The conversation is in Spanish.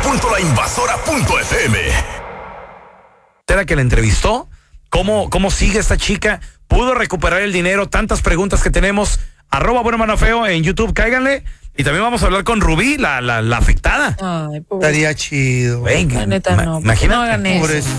www.lainvasora.fm. Era que la entrevistó. ¿Cómo sigue esta chica? ¿Pudo recuperar el dinero? Tantas preguntas que tenemos. @buenomanofeo en YouTube, cáiganle. Y también vamos a hablar con Rubí, la afectada. Ay, Estaría chido. Venga, la neta no. imagínate. No hagan eso.